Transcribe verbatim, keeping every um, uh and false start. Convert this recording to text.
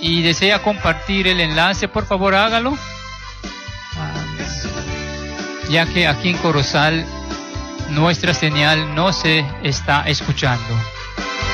y desea compartir el enlace, por favor hágalo, ya que aquí en Corozal nuestra señal no se está escuchando.